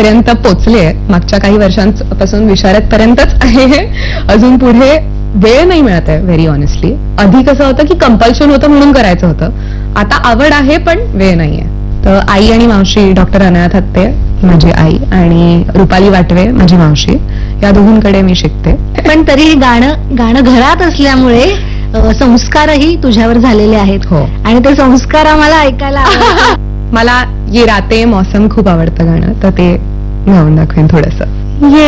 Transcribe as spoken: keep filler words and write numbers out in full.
इथपर्यंत पोचले, मागच्या काही वर्षांपासून विशारद पर्यंतच आहे. अजून पुढे वेळ नाही मिळत आहे व्हेरी ऑनेस्टली. आधी कसं होतं की कंपल्शन होतं म्हणून करायचं होतं, आता आवड आहे पण वेळ नाहीये. तर आई आणि मावशी, डॉक्टर अनाया थत्ते माझी आई आणि रुपाली वाटवे माझी मावशी, या दोघींकडे मी शिकते. पण तरी गाणं गाणं घरात असल्यामुळे अ, संस्कारही तुझ्यावर झालेले आहेत. हो. आणि ते संस्कार आम्हाला ऐकायला आवडतात. मला ये राते मौसम खूप आवडतं गाणं, तर ते गाऊन दाखवेन थोडंसं. ये